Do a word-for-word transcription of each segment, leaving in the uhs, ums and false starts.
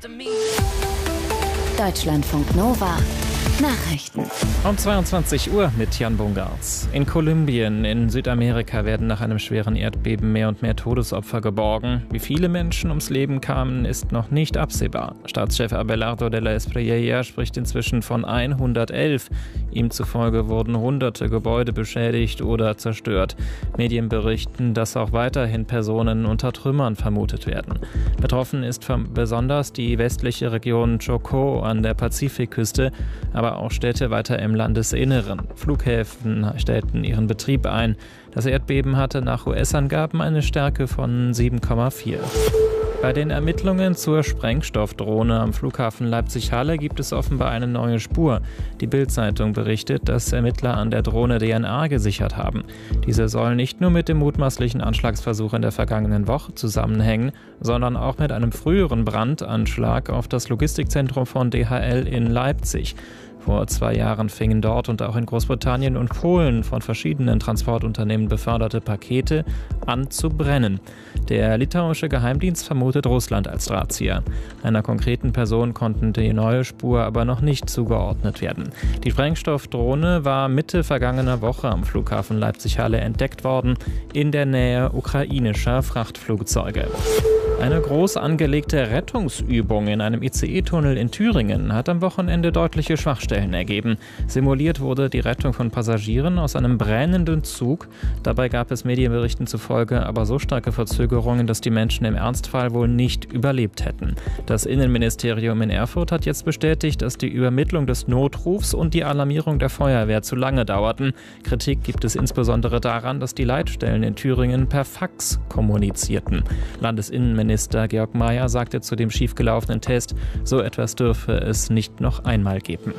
Deutschlandfunk Nova Nachrichten. Um zweiundzwanzig Uhr mit Jan Bungartz. In Kolumbien in Südamerika werden nach einem schweren Erdbeben mehr und mehr Todesopfer geborgen. Wie viele Menschen ums Leben kamen, ist noch nicht absehbar. Staatschef Abelardo de la Espriella spricht inzwischen von hundertelf. Ihm zufolge wurden hunderte Gebäude beschädigt oder zerstört. Medien berichten, dass auch weiterhin Personen unter Trümmern vermutet werden. Betroffen ist besonders die westliche Region Chocó an der Pazifikküste, aber auch Städte weiter im Landesinneren. Flughäfen stellten ihren Betrieb ein. Das Erdbeben hatte nach U S-Angaben eine Stärke von sieben Komma vier. Bei den Ermittlungen zur Sprengstoffdrohne am Flughafen Leipzig-Halle gibt es offenbar eine neue Spur. Die Bild-Zeitung berichtet, dass Ermittler an der Drohne D N A gesichert haben. Diese soll nicht nur mit dem mutmaßlichen Anschlagsversuch in der vergangenen Woche zusammenhängen, sondern auch mit einem früheren Brandanschlag auf das Logistikzentrum von D H L in Leipzig. Vor zwei Jahren fingen dort und auch in Großbritannien und Polen von verschiedenen Transportunternehmen beförderte Pakete an zu brennen. Der litauische Geheimdienst vermutet Russland als Drahtzieher. Einer konkreten Person konnten die neue Spur aber noch nicht zugeordnet werden. Die Sprengstoffdrohne war Mitte vergangener Woche am Flughafen Leipzig-Halle entdeckt worden, in der Nähe ukrainischer Frachtflugzeuge. Eine groß angelegte Rettungsübung in einem I C E-Tunnel in Thüringen hat am Wochenende deutliche Schwachstellen ergeben. Simuliert wurde die Rettung von Passagieren aus einem brennenden Zug. Dabei gab es Medienberichten zufolge aber so starke Verzögerungen, dass die Menschen im Ernstfall wohl nicht überlebt hätten. Das Innenministerium in Erfurt hat jetzt bestätigt, dass die Übermittlung des Notrufs und die Alarmierung der Feuerwehr zu lange dauerten. Kritik gibt es insbesondere daran, dass die Leitstellen in Thüringen per Fax kommunizierten. Landesinnenminister Minister Georg Mayer sagte zu dem schiefgelaufenen Test, so etwas dürfe es nicht noch einmal geben.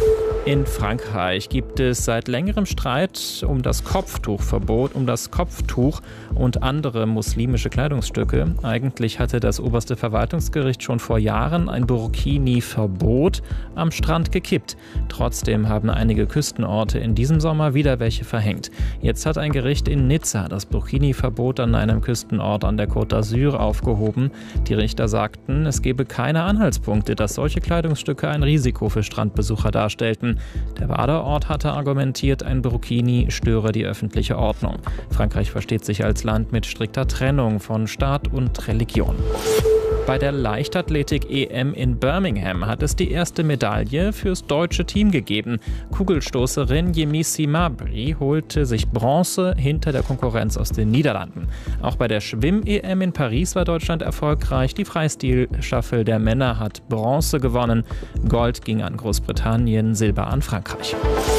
In Frankreich gibt es seit längerem Streit um das Kopftuchverbot, um das Kopftuch und andere muslimische Kleidungsstücke. Eigentlich hatte das oberste Verwaltungsgericht schon vor Jahren ein Burkini-Verbot am Strand gekippt. Trotzdem haben einige Küstenorte in diesem Sommer wieder welche verhängt. Jetzt hat ein Gericht in Nizza das Burkini-Verbot an einem Küstenort an der Côte d'Azur aufgehoben. Die Richter sagten, es gebe keine Anhaltspunkte, dass solche Kleidungsstücke ein Risiko für Strandbesucher darstellten. Der Badeort hatte argumentiert, ein Burkini störe die öffentliche Ordnung. Frankreich versteht sich als Land mit strikter Trennung von Staat und Religion. Bei der Leichtathletik-E M in Birmingham hat es die erste Medaille fürs deutsche Team gegeben. Kugelstoßerin Yemisi Mabry holte sich Bronze hinter der Konkurrenz aus den Niederlanden. Auch bei der Schwimm-E M in Paris war Deutschland erfolgreich. Die Freistil-Staffel der Männer hat Bronze gewonnen. Gold ging an Großbritannien, Silber an Frankreich.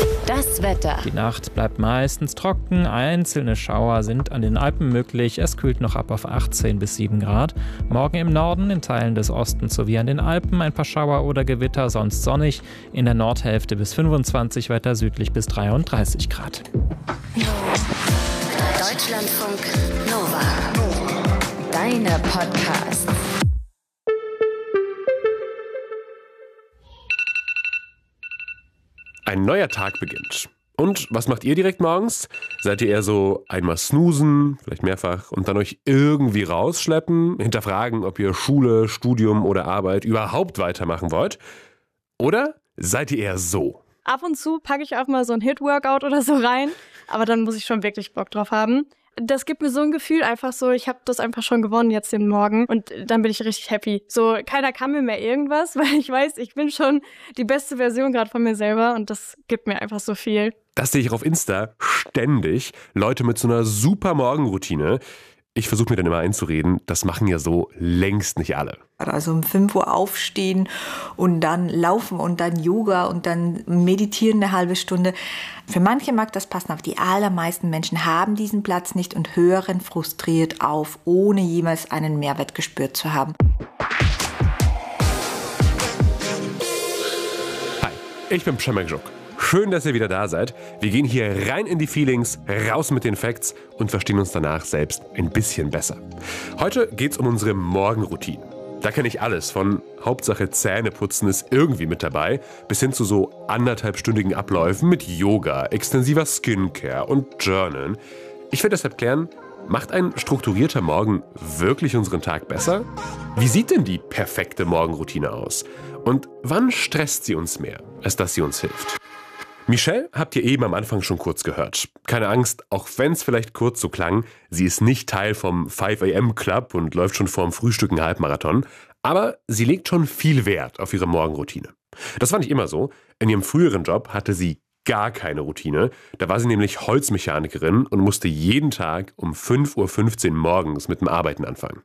Das Wetter. Die Nacht bleibt meistens trocken. Einzelne Schauer sind an den Alpen möglich. Es kühlt noch ab auf achtzehn bis sieben Grad. Morgen im Norden, in Teilen des Ostens sowie an den Alpen ein paar Schauer oder Gewitter, sonst sonnig. In der Nordhälfte bis fünfundzwanzig, weiter südlich bis dreiunddreißig Grad. Deutschlandfunk Nova. Deine Podcasts. Ein neuer Tag beginnt. Und was macht ihr direkt morgens? Seid ihr eher so einmal snoosen, vielleicht mehrfach, und dann euch irgendwie rausschleppen, hinterfragen, ob ihr Schule, Studium oder Arbeit überhaupt weitermachen wollt? Oder seid ihr eher so? Ab und zu packe ich auch mal so ein Hit-Workout oder so rein, aber dann muss ich schon wirklich Bock drauf haben. Das gibt mir so ein Gefühl, einfach so, ich habe das einfach schon gewonnen jetzt den Morgen und dann bin ich richtig happy. So, keiner kann mir mehr irgendwas, weil ich weiß, ich bin schon die beste Version gerade von mir selber und das gibt mir einfach so viel. Das sehe ich auf Insta ständig. Leute mit so einer super Morgenroutine. Ich versuche mir dann immer einzureden, das machen ja so längst nicht alle. Also um fünf Uhr aufstehen und dann laufen und dann Yoga und dann meditieren eine halbe Stunde. Für manche mag das passen, aber die allermeisten Menschen haben diesen Platz nicht und hören frustriert auf, ohne jemals einen Mehrwert gespürt zu haben. Hi, ich bin Przemek Żuk. Schön, dass ihr wieder da seid. Wir gehen hier rein in die Feelings, raus mit den Facts und verstehen uns danach selbst ein bisschen besser. Heute geht's um unsere Morgenroutine. Da kenne ich alles, von Hauptsache Zähneputzen ist irgendwie mit dabei, bis hin zu so anderthalbstündigen Abläufen mit Yoga, extensiver Skincare und Journalen. Ich will deshalb klären, Macht ein strukturierter Morgen wirklich unseren Tag besser? Wie sieht denn die perfekte Morgenroutine aus? Und wann stresst sie uns mehr, als dass sie uns hilft? Michelle habt ihr eben am Anfang schon kurz gehört. Keine Angst, auch wenn es vielleicht kurz so klang, sie ist nicht Teil vom five a m Club und läuft schon vorm Frühstück einen Halbmarathon. Aber sie legt schon viel Wert auf ihre Morgenroutine. Das war nicht immer so. In ihrem früheren Job hatte sie gar keine Routine. Da war sie nämlich Holzmechanikerin und musste jeden Tag um fünf Uhr fünfzehn morgens mit dem Arbeiten anfangen.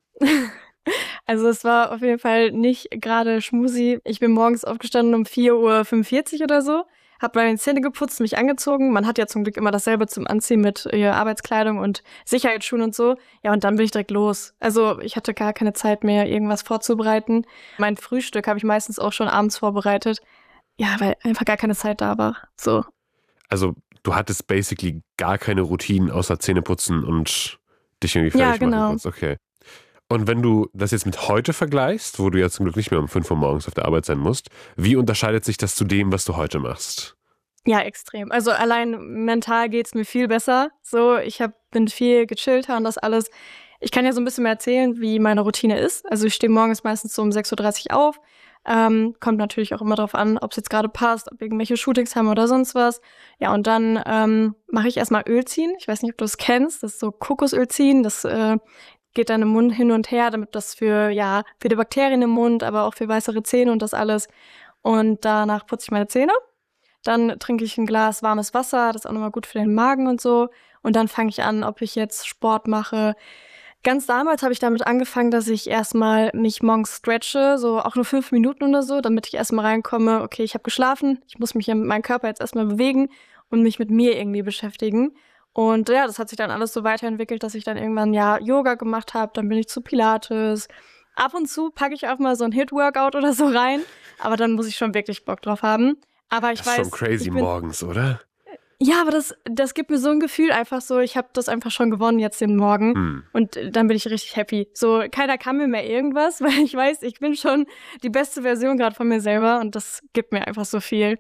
Also es war auf jeden Fall nicht gerade schmusi. Ich bin morgens aufgestanden um vier Uhr fünfundvierzig oder so, habe meine Zähne geputzt, mich angezogen. Man hat ja zum Glück immer dasselbe zum Anziehen mit äh, Arbeitskleidung und Sicherheitsschuhen und so. Ja, und dann bin ich direkt los. Also ich hatte gar keine Zeit mehr, irgendwas vorzubereiten. Mein Frühstück habe ich meistens auch schon abends vorbereitet. Ja, weil einfach gar keine Zeit da war. So. Also du hattest basically gar keine Routinen außer Zähneputzen und dich irgendwie fertig Ja, genau. machen kannst. Okay. Und wenn du das jetzt mit heute vergleichst, wo du ja zum Glück nicht mehr um fünf Uhr morgens auf der Arbeit sein musst, wie unterscheidet sich das zu dem, was du heute machst? Ja, extrem. Also allein mental geht's mir viel besser. So, ich hab, bin viel gechillter und das alles. Ich kann ja so ein bisschen mehr erzählen, wie meine Routine ist. Also ich stehe morgens meistens so um sechs Uhr dreißig auf. Ähm, kommt natürlich auch immer darauf an, ob es jetzt gerade passt, ob wir irgendwelche Shootings haben oder sonst was. Ja, und dann ähm, mache ich erstmal Öl ziehen. Ich weiß nicht, ob du es kennst. Das ist so Kokosöl ziehen. Das äh, geht dann im Mund hin und her, damit das für, ja, für die Bakterien im Mund, aber auch für weißere Zähne und das alles. Und danach putze ich meine Zähne. Dann trinke ich ein Glas warmes Wasser. Das ist auch nochmal gut für den Magen und so. Und dann fange ich an, ob ich jetzt Sport mache. Ganz damals habe ich damit angefangen, dass ich erstmal mich morgens stretche, so auch nur fünf Minuten oder so, damit ich erstmal reinkomme, okay, ich habe geschlafen, ich muss mich ja mit meinem Körper jetzt erstmal bewegen und mich mit mir irgendwie beschäftigen. Und ja, das hat sich dann alles so weiterentwickelt, dass ich dann irgendwann ja Yoga gemacht habe, dann bin ich zu Pilates. Ab und zu packe ich auch mal so ein Hit-Workout oder so rein, aber dann muss ich schon wirklich Bock drauf haben. Aber ich das weiß, ist schon crazy bin, morgens, oder? Ja, aber das, das gibt mir so ein Gefühl einfach so, ich habe das einfach schon gewonnen jetzt den Morgen Hm. und dann bin ich richtig happy. So, keiner kann mir mehr irgendwas, weil ich weiß, ich bin schon die beste Version gerade von mir selber und das gibt mir einfach so viel.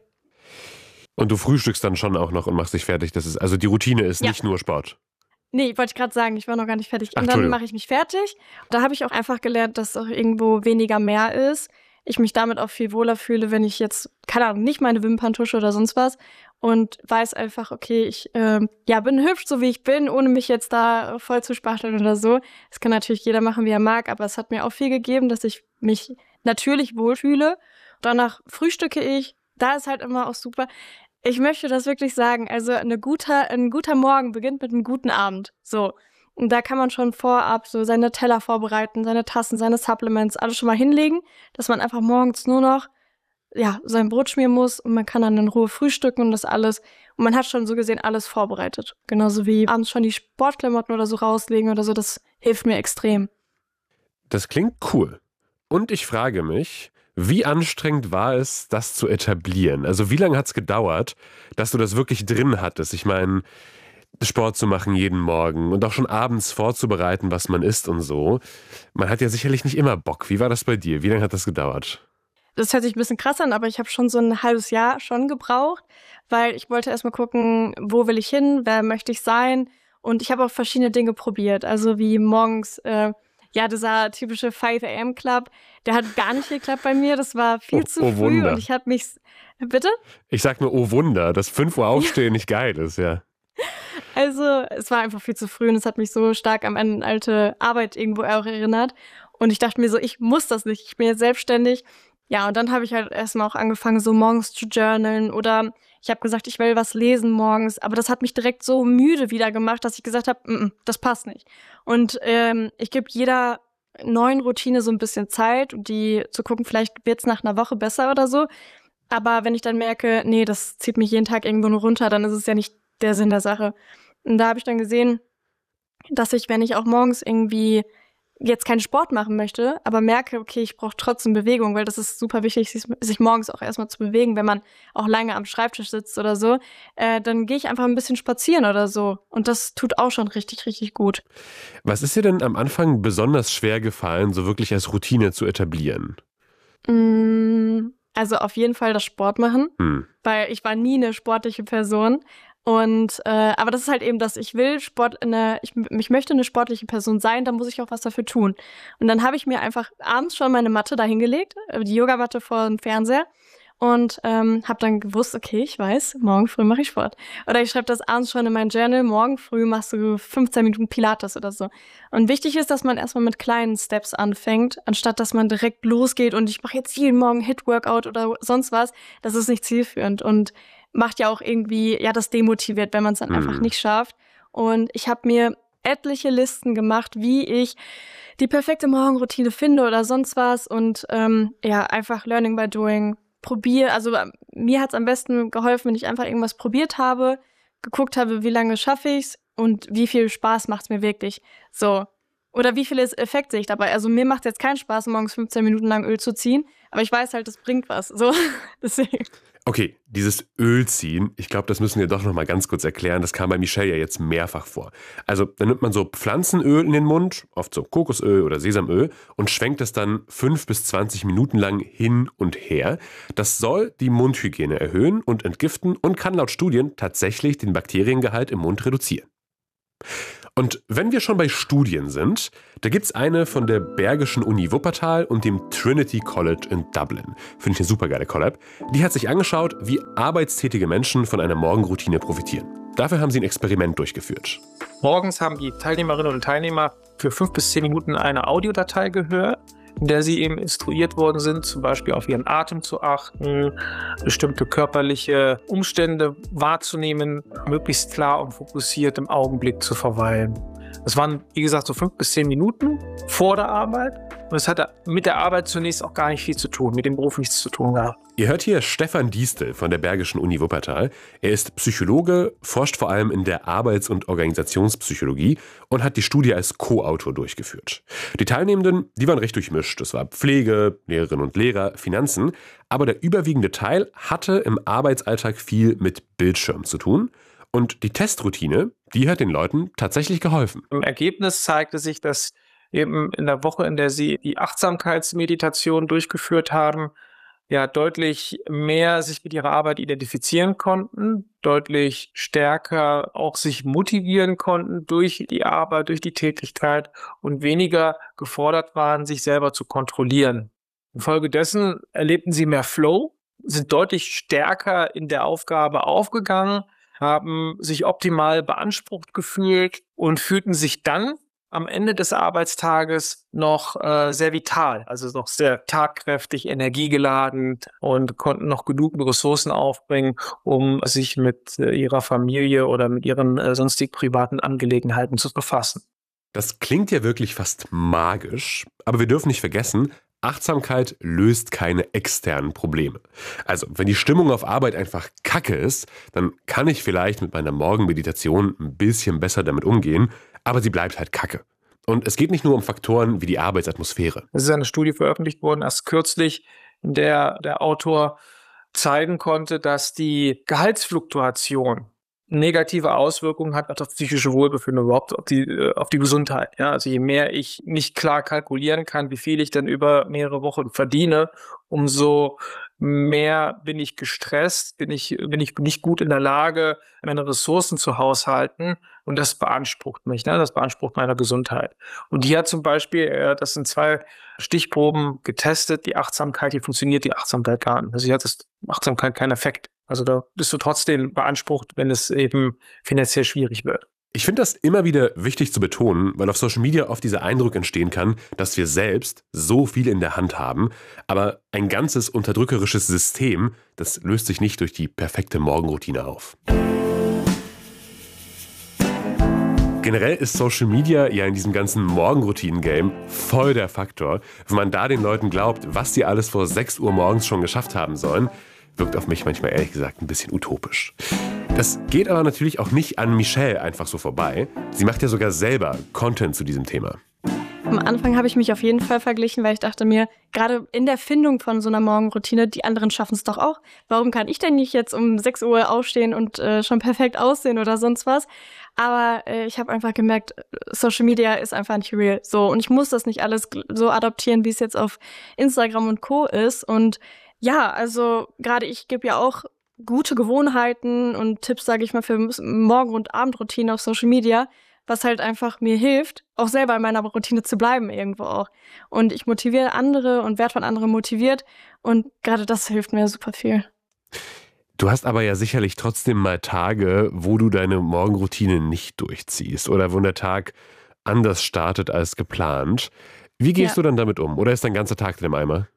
Und du frühstückst dann schon auch noch und machst dich fertig. Das ist, also die Routine ist Ja. nicht nur Sport. Nee, wollte ich gerade sagen, ich war noch gar nicht fertig. Ach, Und dann Entschuldigung. mache ich mich fertig. Da habe ich auch einfach gelernt, dass auch irgendwo weniger mehr ist. Ich mich damit auch viel wohler fühle, wenn ich jetzt, keine Ahnung, nicht meine Wimpern tusche oder sonst was und weiß einfach, okay, ich ähm, ja, bin hübsch, so wie ich bin, ohne mich jetzt da voll zu spachteln oder so. Das kann natürlich jeder machen, wie er mag, aber es hat mir auch viel gegeben, dass ich mich natürlich wohlfühle. Danach frühstücke ich. Da ist halt immer auch super. Ich möchte das wirklich sagen. Also eine guter, ein guter Morgen beginnt mit einem guten Abend. So. Und da kann man schon vorab so seine Teller vorbereiten, seine Tassen, seine Supplements, alles schon mal hinlegen, dass man einfach morgens nur noch ja, sein Brot schmieren muss und man kann dann in Ruhe frühstücken und das alles. Und man hat schon so gesehen alles vorbereitet. Genauso wie abends schon die Sportklamotten oder so rauslegen oder so. Das hilft mir extrem. Das klingt cool. Und ich frage mich, wie anstrengend war es, das zu etablieren? Also wie lange hat es gedauert, dass du das wirklich drin hattest? Ich meine, Sport zu machen jeden Morgen und auch schon abends vorzubereiten, was man isst und so. Man hat ja sicherlich nicht immer Bock. Wie war das bei dir? Wie lange hat das gedauert? Das hört sich ein bisschen krass an, aber ich habe schon so ein halbes Jahr schon gebraucht, weil ich wollte erstmal gucken, wo will ich hin, wer möchte ich sein. Und ich habe auch verschiedene Dinge probiert. Also wie morgens, äh, ja, dieser typische five a m Club, der hat gar nicht geklappt bei mir. Das war viel Oh, zu oh früh Wunder. und ich habe mich... Bitte? Ich sag nur, oh Wunder, dass fünf Uhr aufstehen nicht geil ist, ja. Also es war einfach viel zu früh und es hat mich so stark an meine alte Arbeit irgendwo auch erinnert. Und ich dachte mir so, ich muss das nicht, ich bin jetzt selbstständig. Ja, und dann habe ich halt erstmal auch angefangen, so morgens zu journalen oder ich habe gesagt, ich will was lesen morgens. Aber das hat mich direkt so müde wieder gemacht, dass ich gesagt habe, mm, mm, das passt nicht. Und ähm, ich gebe jeder neuen Routine so ein bisschen Zeit, um die zu gucken, vielleicht wird's nach einer Woche besser oder so. Aber wenn ich dann merke, nee, das zieht mich jeden Tag irgendwo nur runter, dann ist es ja nicht der Sinn der Sache. Und da habe ich dann gesehen, dass ich, wenn ich auch morgens irgendwie jetzt keinen Sport machen möchte, aber merke, okay, ich brauche trotzdem Bewegung, weil das ist super wichtig, sich, sich morgens auch erstmal zu bewegen, wenn man auch lange am Schreibtisch sitzt oder so, äh, dann gehe ich einfach ein bisschen spazieren oder so. Und das tut auch schon richtig, richtig gut. Was ist dir denn am Anfang besonders schwer gefallen, so wirklich als Routine zu etablieren? Mm, also auf jeden Fall das Sport machen, Hm. weil ich war nie eine sportliche Person. Und äh, aber das ist halt eben das, ich will Sport eine, ich, ich möchte eine sportliche Person sein, dann muss ich auch was dafür tun. Und dann habe ich mir einfach abends schon meine Matte dahingelegt, die Yogamatte vor dem Fernseher und ähm, habe dann gewusst, okay, ich weiß, morgen früh mache ich Sport. Oder ich schreibe das abends schon in mein Journal, morgen früh machst du fünfzehn Minuten Pilates oder so. Und wichtig ist, dass man erstmal mit kleinen Steps anfängt, anstatt dass man direkt losgeht und ich mache jetzt jeden Morgen Hit-Workout oder sonst was. Das ist nicht zielführend und macht ja auch irgendwie, ja, das demotiviert, wenn man es dann mhm. einfach nicht schafft. Und ich habe mir etliche Listen gemacht, wie ich die perfekte Morgenroutine finde oder sonst was. Und ähm, ja, einfach Learning by Doing. Probier, also mir hat es am besten geholfen, wenn ich einfach irgendwas probiert habe, geguckt habe, wie lange schaffe ich's und wie viel Spaß macht's mir wirklich. So. Oder wie viel Effekt sehe ich dabei? Also mir macht es jetzt keinen Spaß, morgens fünfzehn Minuten lang Öl zu ziehen, aber ich weiß halt, das bringt was. So, deswegen. Okay, dieses Ölziehen, ich glaube, das müssen wir doch noch mal ganz kurz erklären. Das kam bei Michelle ja jetzt mehrfach vor. Also, da nimmt man so Pflanzenöl in den Mund, oft so Kokosöl oder Sesamöl, und schwenkt es dann fünf bis zwanzig Minuten lang hin und her. Das soll die Mundhygiene erhöhen und entgiften und kann laut Studien tatsächlich den Bakteriengehalt im Mund reduzieren. Und wenn wir schon bei Studien sind, da gibt's eine von der Bergischen Uni Wuppertal und dem Trinity College in Dublin. Finde ich eine super geile Collab. Die hat sich angeschaut, wie arbeitstätige Menschen von einer Morgenroutine profitieren. Dafür haben sie ein Experiment durchgeführt. Morgens haben die Teilnehmerinnen und Teilnehmer für fünf bis zehn Minuten eine Audiodatei gehört, in der sie eben instruiert worden sind, zum Beispiel auf ihren Atem zu achten, bestimmte körperliche Umstände wahrzunehmen, möglichst klar und fokussiert im Augenblick zu verweilen. Das waren, wie gesagt, so fünf bis zehn Minuten vor der Arbeit. Und es hatte mit der Arbeit zunächst auch gar nicht viel zu tun, mit dem Beruf nichts zu tun gehabt. Ihr hört hier Stefan Diestel von der Bergischen Uni Wuppertal. Er ist Psychologe, forscht vor allem in der Arbeits- und Organisationspsychologie und hat die Studie als Co-Autor durchgeführt. Die Teilnehmenden, die waren recht durchmischt. Es war Pflege, Lehrerinnen und Lehrer, Finanzen. Aber der überwiegende Teil hatte im Arbeitsalltag viel mit Bildschirm zu tun. Und die Testroutine, die hat den Leuten tatsächlich geholfen. Im Ergebnis zeigte sich, dass eben in der Woche, in der sie die Achtsamkeitsmeditation durchgeführt haben, ja deutlich mehr sich mit ihrer Arbeit identifizieren konnten, deutlich stärker auch sich motivieren konnten durch die Arbeit, durch die Tätigkeit und weniger gefordert waren, sich selber zu kontrollieren. Infolgedessen erlebten sie mehr Flow, sind deutlich stärker in der Aufgabe aufgegangen, haben sich optimal beansprucht gefühlt und fühlten sich dann am Ende des Arbeitstages noch äh, sehr vital, also noch sehr tatkräftig, energiegeladen und konnten noch genug Ressourcen aufbringen, um sich mit äh, ihrer Familie oder mit ihren äh, sonstigen privaten Angelegenheiten zu befassen. Das klingt ja wirklich fast magisch, aber wir dürfen nicht vergessen, Achtsamkeit löst keine externen Probleme. Also, wenn die Stimmung auf Arbeit einfach kacke ist, dann kann ich vielleicht mit meiner Morgenmeditation ein bisschen besser damit umgehen, aber sie bleibt halt kacke. Und es geht nicht nur um Faktoren wie die Arbeitsatmosphäre. Es ist eine Studie veröffentlicht worden, erst kürzlich, in der der Autor zeigen konnte, dass die Gehaltsfluktuation negative Auswirkungen hat auf das psychische Wohlbefinden, überhaupt auf die, auf die Gesundheit. Ja, also je mehr ich nicht klar kalkulieren kann, wie viel ich dann über mehrere Wochen verdiene, umso mehr bin ich gestresst, bin ich, bin ich nicht gut in der Lage, meine Ressourcen zu haushalten und das beansprucht mich, ne? Das beansprucht meine Gesundheit. Und die hat zum Beispiel, das sind zwei Stichproben getestet, die Achtsamkeit, die funktioniert die Achtsamkeit gar nicht. Also sie hat das Achtsamkeit keinen Effekt. Also da bist du trotzdem beansprucht, wenn es eben finanziell schwierig wird. Ich finde das immer wieder wichtig zu betonen, weil auf Social Media oft dieser Eindruck entstehen kann, dass wir selbst so viel in der Hand haben, aber ein ganzes unterdrückerisches System, das löst sich nicht durch die perfekte Morgenroutine auf. Generell ist Social Media ja in diesem ganzen Morgenroutinen-Game voll der Faktor. Wenn man da den Leuten glaubt, was sie alles vor sechs Uhr morgens schon geschafft haben sollen, wirkt auf mich manchmal ehrlich gesagt ein bisschen utopisch. Das geht aber natürlich auch nicht an Michelle einfach so vorbei. Sie macht ja sogar selber Content zu diesem Thema. Am Anfang habe ich mich auf jeden Fall verglichen, weil ich dachte mir, gerade in der Findung von so einer Morgenroutine, die anderen schaffen es doch auch. Warum kann ich denn nicht jetzt um sechs Uhr aufstehen und äh, schon perfekt aussehen oder sonst was? Aber äh, ich habe einfach gemerkt, Social Media ist einfach nicht real. So, und ich muss das nicht alles so adaptieren, wie es jetzt auf Instagram und Co. ist. Und ja, also gerade ich gebe ja auch gute Gewohnheiten und Tipps, sage ich mal, für Morgen- und Abendroutine auf Social Media, was halt einfach mir hilft, auch selber in meiner Routine zu bleiben irgendwo auch. Und ich motiviere andere und werde von anderen motiviert und gerade das hilft mir super viel. Du hast aber ja sicherlich trotzdem mal Tage, wo du deine Morgenroutine nicht durchziehst oder wo der Tag anders startet als geplant. Wie gehst ja. du dann damit um? Oder ist dein ganzer Tag im Eimer?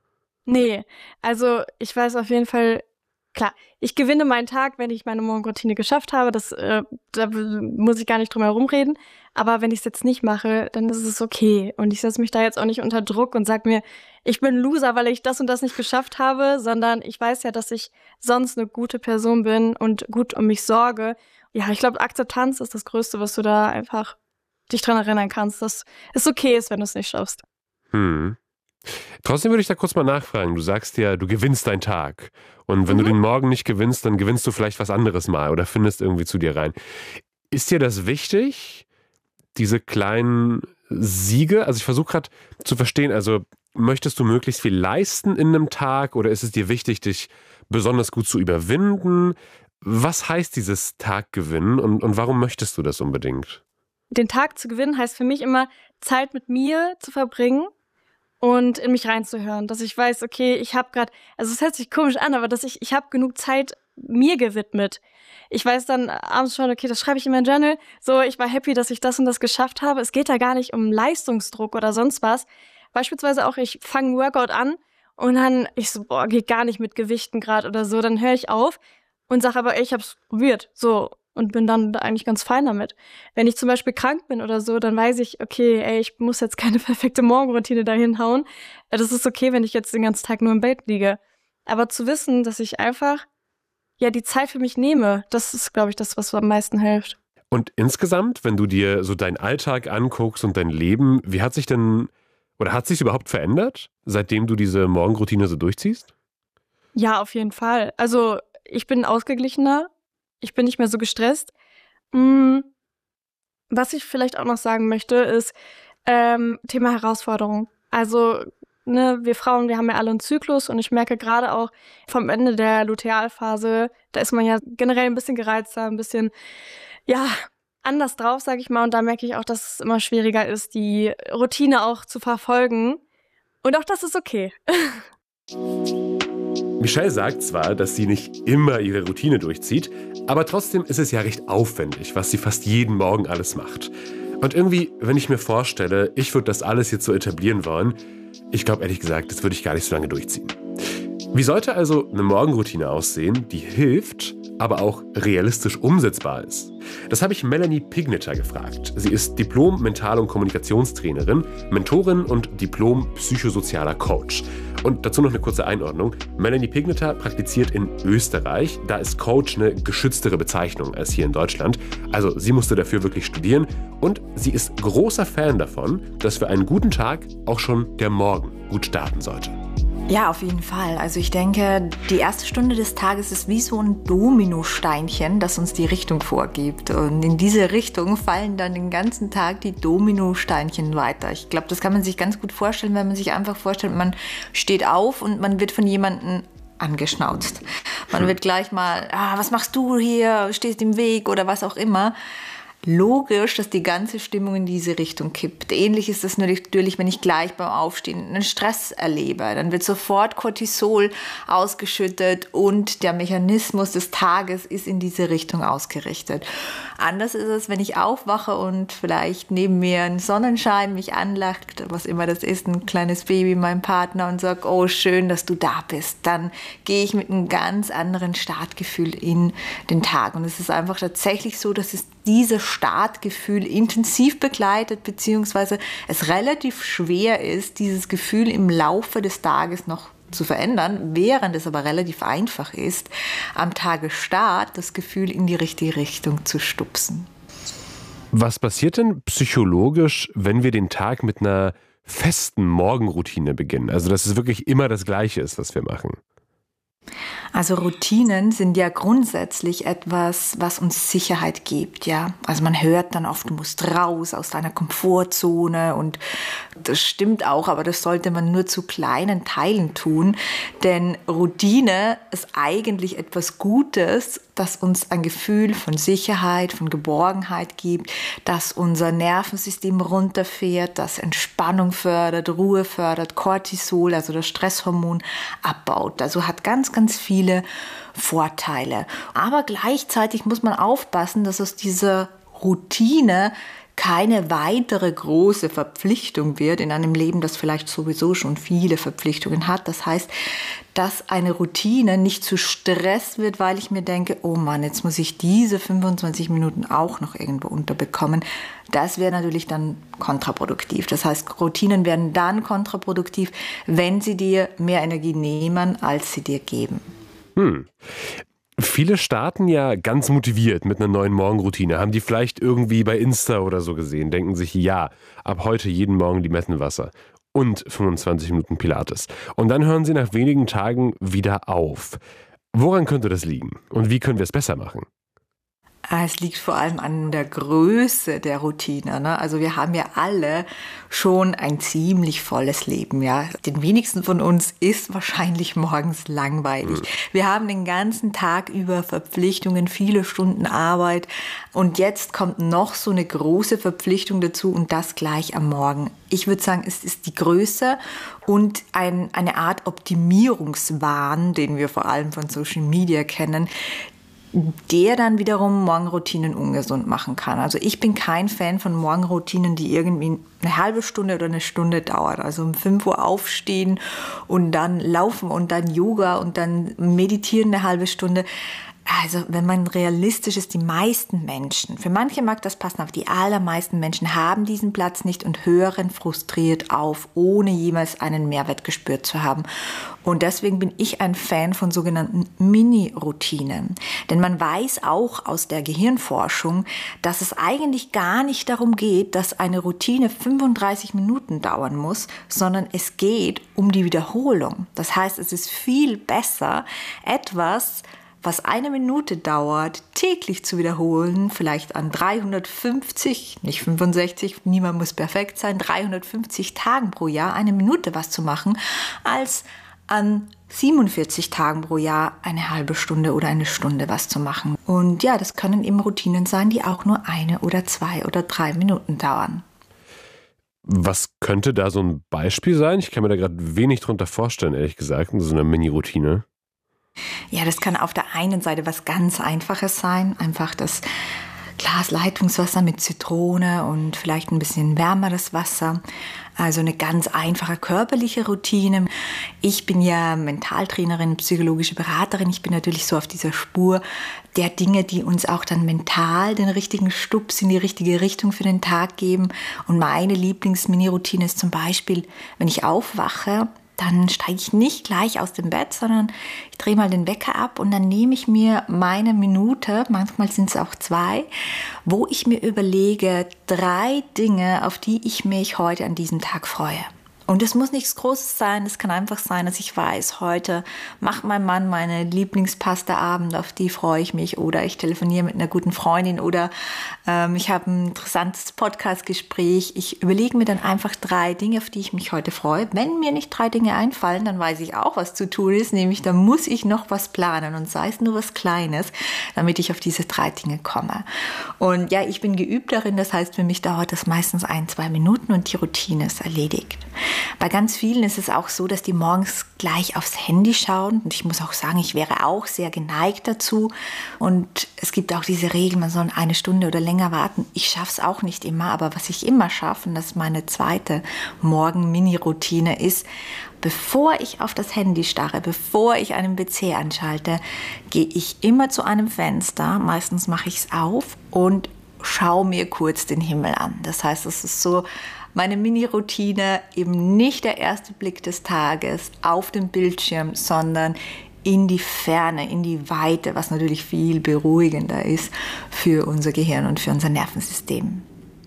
Nee, also ich weiß auf jeden Fall, klar, ich gewinne meinen Tag, wenn ich meine Morgenroutine geschafft habe. Das, äh, da muss ich gar nicht drum herum reden. Aber wenn ich es jetzt nicht mache, dann ist es okay. Und ich setze mich da jetzt auch nicht unter Druck und sage mir, ich bin ein Loser, weil ich das und das nicht geschafft habe, sondern ich weiß ja, dass ich sonst eine gute Person bin und gut um mich sorge. Ja, ich glaube, Akzeptanz ist das Größte, was du da einfach dich dran erinnern kannst, dass es okay ist, wenn du es nicht schaffst. Hm. Trotzdem würde ich da kurz mal nachfragen. Du sagst ja, du gewinnst deinen Tag. Und wenn mhm. du den Morgen nicht gewinnst, dann gewinnst du vielleicht was anderes mal oder findest irgendwie zu dir rein. Ist dir das wichtig, diese kleinen Siege? Also ich versuche gerade zu verstehen, also möchtest du möglichst viel leisten in einem Tag oder ist es dir wichtig, dich besonders gut zu überwinden? Was heißt dieses Tag gewinnen und, und warum möchtest du das unbedingt? Den Tag zu gewinnen heißt für mich immer, Zeit mit mir zu verbringen und in mich reinzuhören, dass ich weiß, okay, ich habe gerade, also es hört sich komisch an, aber dass ich, ich habe genug Zeit mir gewidmet. Ich weiß dann abends schon, okay, das schreibe ich in mein Journal, so, ich war happy, dass ich das und das geschafft habe. Es geht da gar nicht um Leistungsdruck oder sonst was. Beispielsweise auch, ich fange einen Workout an und dann, ich so, boah, geht gar nicht mit Gewichten gerade oder so, dann höre ich auf und sage aber, ey, ich hab's probiert, so. Und bin dann eigentlich ganz fein damit. Wenn ich zum Beispiel krank bin oder so, dann weiß ich, okay, ey, ich muss jetzt keine perfekte Morgenroutine dahin hauen. Das ist okay, wenn ich jetzt den ganzen Tag nur im Bett liege. Aber zu wissen, dass ich einfach ja die Zeit für mich nehme, das ist, glaube ich, das, was am meisten hilft. Und insgesamt, wenn du dir so deinen Alltag anguckst und dein Leben, wie hat sich denn, oder hat sich überhaupt verändert, seitdem du diese Morgenroutine so durchziehst? Ja, auf jeden Fall. Also ich bin ausgeglichener. Ich bin nicht mehr so gestresst. Was ich vielleicht auch noch sagen möchte, ist ähm, Thema Herausforderung. Also ne, wir Frauen, wir haben ja alle einen Zyklus und ich merke gerade auch vom Ende der Lutealphase, da ist man ja generell ein bisschen gereizter, ein bisschen ja anders drauf, sage ich mal. Und da merke ich auch, dass es immer schwieriger ist, die Routine auch zu verfolgen. Und auch das ist okay. Michelle sagt zwar, dass sie nicht immer ihre Routine durchzieht, aber trotzdem ist es ja recht aufwendig, was sie fast jeden Morgen alles macht. Und irgendwie, wenn ich mir vorstelle, ich würde das alles jetzt so etablieren wollen, ich glaube ehrlich gesagt, das würde ich gar nicht so lange durchziehen. Wie sollte also eine Morgenroutine aussehen, die hilft, aber auch realistisch umsetzbar ist? Das habe ich Melanie Pigneter gefragt. Sie ist Diplom-Mental- und Kommunikationstrainerin, Mentorin und Diplom-psychosozialer Coach. Und dazu noch eine kurze Einordnung. Melanie Pigneter praktiziert in Österreich. Da ist Coach eine geschütztere Bezeichnung als hier in Deutschland. Also sie musste dafür wirklich studieren. Und sie ist großer Fan davon, dass für einen guten Tag auch schon der Morgen gut starten sollte. Ja, auf jeden Fall. Also ich denke, die erste Stunde des Tages ist wie so ein Dominosteinchen, das uns die Richtung vorgibt. Und in diese Richtung fallen dann den ganzen Tag die Dominosteinchen weiter. Ich glaube, das kann man sich ganz gut vorstellen, wenn man sich einfach vorstellt, man steht auf und man wird von jemandem angeschnauzt. Man wird gleich mal, ah, was machst du hier, stehst im Weg oder was auch immer. Logisch, dass die ganze Stimmung in diese Richtung kippt. Ähnlich ist das natürlich, wenn ich gleich beim Aufstehen einen Stress erlebe. Dann wird sofort Cortisol ausgeschüttet und der Mechanismus des Tages ist in diese Richtung ausgerichtet. Anders ist es, wenn ich aufwache und vielleicht neben mir ein Sonnenschein mich anlacht, was immer das ist, ein kleines Baby, mein Partner und sagt, oh, schön, dass du da bist. Dann gehe ich mit einem ganz anderen Startgefühl in den Tag. Und es ist einfach tatsächlich so, dass es dieses Startgefühl intensiv begleitet, beziehungsweise es relativ schwer ist, dieses Gefühl im Laufe des Tages noch zu verändern, während es aber relativ einfach ist, am Tagesstart das Gefühl in die richtige Richtung zu stupsen. Was passiert denn psychologisch, wenn wir den Tag mit einer festen Morgenroutine beginnen? Also dass es wirklich immer das Gleiche ist, was wir machen. Also Routinen sind ja grundsätzlich etwas, was uns Sicherheit gibt, ja. Also man hört dann oft, du musst raus aus deiner Komfortzone und das stimmt auch, aber das sollte man nur zu kleinen Teilen tun, denn Routine ist eigentlich etwas Gutes, das uns ein Gefühl von Sicherheit, von Geborgenheit gibt, das unser Nervensystem runterfährt, das Entspannung fördert, Ruhe fördert, Cortisol, also das Stresshormon, abbaut. Also hat ganz, ganz viele Vorteile. Aber gleichzeitig muss man aufpassen, dass aus dieser Routine keine weitere große Verpflichtung wird in einem Leben, das vielleicht sowieso schon viele Verpflichtungen hat. Das heißt, dass eine Routine nicht zu Stress wird, weil ich mir denke, oh Mann, jetzt muss ich diese fünfundzwanzig Minuten auch noch irgendwo unterbekommen. Das wäre natürlich dann kontraproduktiv. Das heißt, Routinen werden dann kontraproduktiv, wenn sie dir mehr Energie nehmen, als sie dir geben. Hm. Viele starten ja ganz motiviert mit einer neuen Morgenroutine. Haben die vielleicht irgendwie bei Insta oder so gesehen, denken sich, ja, ab heute jeden Morgen Limettenwasser und fünfundzwanzig Minuten Pilates. Und dann hören sie nach wenigen Tagen wieder auf. Woran könnte das liegen? Und wie können wir es besser machen? Es liegt vor allem an der Größe der Routine, ne? Also wir haben ja alle schon ein ziemlich volles Leben, ja. Den wenigsten von uns ist wahrscheinlich morgens langweilig. Mhm. Wir haben den ganzen Tag über Verpflichtungen, viele Stunden Arbeit und jetzt kommt noch so eine große Verpflichtung dazu und das gleich am Morgen. Ich würde sagen, es ist die Größe und ein, eine Art Optimierungswahn, den wir vor allem von Social Media kennen, der dann wiederum Morgenroutinen ungesund machen kann. Also ich bin kein Fan von Morgenroutinen, die irgendwie eine halbe Stunde oder eine Stunde dauert. Also um fünf Uhr aufstehen und dann laufen und dann Yoga und dann meditieren eine halbe Stunde. Also wenn man realistisch ist, die meisten Menschen, für manche mag das passen, aber die allermeisten Menschen haben diesen Platz nicht und hören frustriert auf, ohne jemals einen Mehrwert gespürt zu haben. Und deswegen bin ich ein Fan von sogenannten Mini-Routinen. Denn man weiß auch aus der Gehirnforschung, dass es eigentlich gar nicht darum geht, dass eine Routine fünfunddreißig Minuten dauern muss, sondern es geht um die Wiederholung. Das heißt, es ist viel besser, etwas, was eine Minute dauert, täglich zu wiederholen, vielleicht an dreihundertfünfzig, nicht fünfundsechzig, niemand muss perfekt sein, dreihundertfünfzig Tagen pro Jahr eine Minute was zu machen, als an siebenundvierzig Tagen pro Jahr eine halbe Stunde oder eine Stunde was zu machen. Und ja, das können eben Routinen sein, die auch nur eine oder zwei oder drei Minuten dauern. Was könnte da so ein Beispiel sein? Ich kann mir da gerade wenig drunter vorstellen, ehrlich gesagt, so eine Mini-Routine. Ja, das kann auf der einen Seite was ganz Einfaches sein, einfach das Glas Leitungswasser mit Zitrone und vielleicht ein bisschen wärmeres Wasser. Also eine ganz einfache körperliche Routine. Ich bin ja Mentaltrainerin, psychologische Beraterin. Ich bin natürlich so auf dieser Spur der Dinge, die uns auch dann mental den richtigen Stups in die richtige Richtung für den Tag geben. Und meine Lieblings-Mini-Routine ist zum Beispiel, wenn ich aufwache, dann steige ich nicht gleich aus dem Bett, sondern ich drehe mal den Wecker ab und dann nehme ich mir meine Minute, manchmal sind es auch zwei, wo ich mir überlege, drei Dinge, auf die ich mich heute an diesem Tag freue. Und es muss nichts Großes sein, es kann einfach sein, dass ich weiß, heute macht mein Mann meine Lieblingspasta-Abend, auf die freue ich mich, oder ich telefoniere mit einer guten Freundin, oder ähm, ich habe ein interessantes Podcast-Gespräch. Ich überlege mir dann einfach drei Dinge, auf die ich mich heute freue. Wenn mir nicht drei Dinge einfallen, dann weiß ich auch, was zu tun ist, nämlich da muss ich noch was planen und sei es nur was Kleines, damit ich auf diese drei Dinge komme. Und ja, ich bin geübt darin, das heißt, für mich dauert das meistens ein, zwei Minuten und die Routine ist erledigt. Bei ganz vielen ist es auch so, dass die morgens gleich aufs Handy schauen. Und ich muss auch sagen, ich wäre auch sehr geneigt dazu. Und es gibt auch diese Regel, man soll eine Stunde oder länger warten. Ich schaffe es auch nicht immer, aber was ich immer schaffe, und das ist meine zweite Morgen-Mini-Routine ist, bevor ich auf das Handy starre, bevor ich einen P C anschalte, gehe ich immer zu einem Fenster. Meistens mache ich es auf und schaue mir kurz den Himmel an. Das heißt, es ist so meine Mini-Routine, eben nicht der erste Blick des Tages auf den Bildschirm, sondern in die Ferne, in die Weite, was natürlich viel beruhigender ist für unser Gehirn und für unser Nervensystem.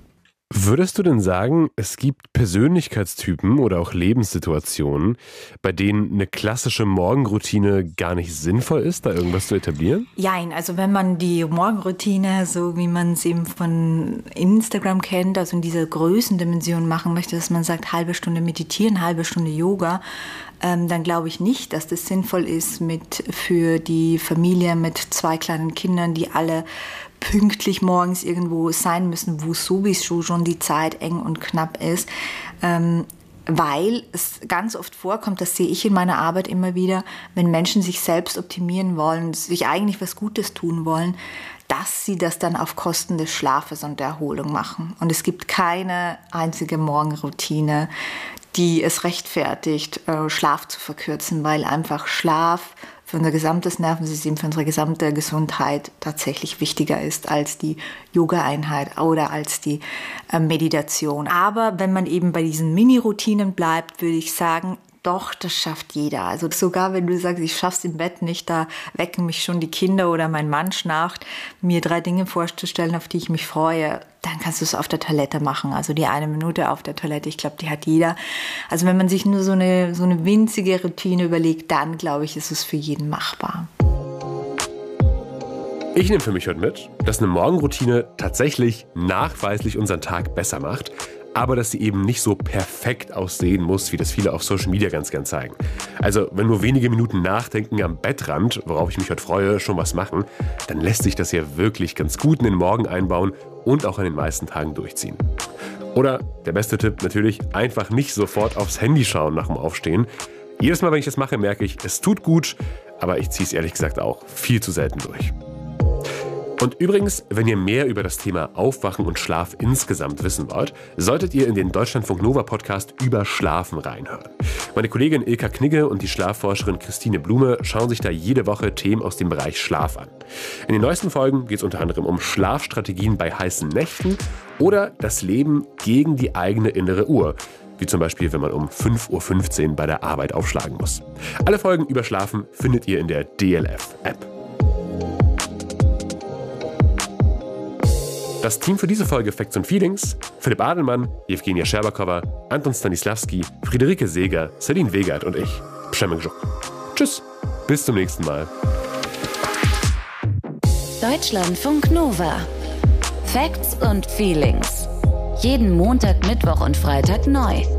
Würdest du denn sagen, es gibt Persönlichkeitstypen oder auch Lebenssituationen, bei denen eine klassische Morgenroutine gar nicht sinnvoll ist, da irgendwas zu etablieren? Jein, also wenn man die Morgenroutine, so wie man es eben von Instagram kennt, also in dieser Größendimension machen möchte, dass man sagt, halbe Stunde meditieren, halbe Stunde Yoga, ähm, dann glaube ich nicht, dass das sinnvoll ist mit für die Familie mit zwei kleinen Kindern, die alle pünktlich morgens irgendwo sein müssen, wo sowieso schon die Zeit eng und knapp ist, ähm, weil es ganz oft vorkommt, das sehe ich in meiner Arbeit immer wieder, wenn Menschen sich selbst optimieren wollen, sich eigentlich was Gutes tun wollen, dass sie das dann auf Kosten des Schlafes und der Erholung machen. Und es gibt keine einzige Morgenroutine, die es rechtfertigt, Schlaf zu verkürzen, weil einfach Schlaf für unser gesamtes Nervensystem, für unsere gesamte Gesundheit tatsächlich wichtiger ist als die Yoga-Einheit oder als die äh, Meditation. Aber wenn man eben bei diesen Mini-Routinen bleibt, würde ich sagen, doch, das schafft jeder. Also sogar wenn du sagst, ich schaff's im Bett nicht, da wecken mich schon die Kinder oder mein Mann schnarcht, mir drei Dinge vorzustellen, auf die ich mich freue, dann kannst du es auf der Toilette machen. Also die eine Minute auf der Toilette, ich glaube, die hat jeder. Also wenn man sich nur so eine, so eine winzige Routine überlegt, dann glaube ich, ist es für jeden machbar. Ich nehme für mich heute mit, dass eine Morgenroutine tatsächlich nachweislich unseren Tag besser macht, aber dass sie eben nicht so perfekt aussehen muss, wie das viele auf Social Media ganz gern zeigen. Also wenn nur wenige Minuten Nachdenken am Bettrand, worauf ich mich heute freue, schon was machen, dann lässt sich das ja wirklich ganz gut in den Morgen einbauen und auch an den meisten Tagen durchziehen. Oder der beste Tipp natürlich, einfach nicht sofort aufs Handy schauen nach dem Aufstehen. Jedes Mal, wenn ich das mache, merke ich, es tut gut, aber ich ziehe es ehrlich gesagt auch viel zu selten durch. Und übrigens, wenn ihr mehr über das Thema Aufwachen und Schlaf insgesamt wissen wollt, solltet ihr in den Deutschlandfunk Nova Podcast über Schlafen reinhören. Meine Kollegin Ilka Knigge und die Schlafforscherin Christine Blume schauen sich da jede Woche Themen aus dem Bereich Schlaf an. In den neuesten Folgen geht es unter anderem um Schlafstrategien bei heißen Nächten oder das Leben gegen die eigene innere Uhr. Wie zum Beispiel, wenn man um fünf Uhr fünfzehn bei der Arbeit aufschlagen muss. Alle Folgen über Schlafen findet ihr in der D L F-App. Das Team für diese Folge Facts und Feelings: Philipp Adelmann, Evgenia Scherbakowa, Anton Stanislavski, Friederike Seeger, Celine Wegert und ich, Przemek Żuk. Tschüss, bis zum nächsten Mal. Deutschlandfunk Nova. Facts und Feelings. Jeden Montag, Mittwoch und Freitag neu.